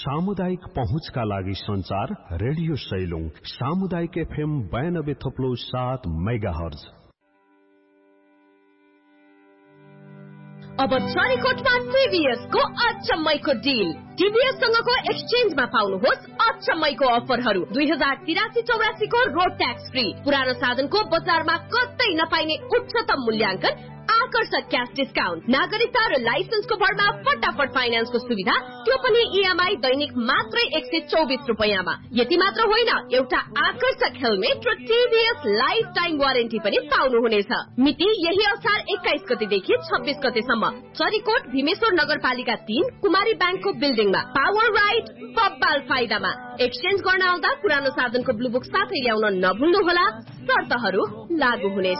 सामुदायिक पहुँचका लागि संचार रेडियो सैलुङ सामुदायिक FM 92.7 मेगाहर्ज। अब चरीकोटमा टिभीएस को अचम्मैको डील। टिभीएस सँगको एक्सचेन्जमा पाउनुहोस् अचम्मैको अफरहरू। 2083-84 को रोड ट्याक्स फ्री, पुरानो साधनको बजारमा कतै नपाइने उच्चतम मूल्याङ्कन, आकर्षक क्याश डिस्काउन्ट, नागरिकता र लाइसेन्सको भरमा फटाफट फाइनान्सको सुविधा, त्यो पनि इएमआई दैनिक मात्रै 124 रुपैयाँमा। यति मात्र होइन, एउटा आकर्षक हेलमेट र टिभीएस लाइफ टाइम वारेन्टी पनि पाउनुहुनेछ। मिति यही असार 21 गतेदेखि 26 गतेसम्म चरीकोट भीमेश्वर नगरपालिका 3 कुमारी ब्याङ्कको बिल्डिङमा। Power ride बब्बाल फाइदामा। एक्सचेन्ज गर्न आउँदा पुरानो साधनको ब्लू बुक साथै ल्याउन नभुल्नुहोला। शर्तहरू लागू हुनेछ।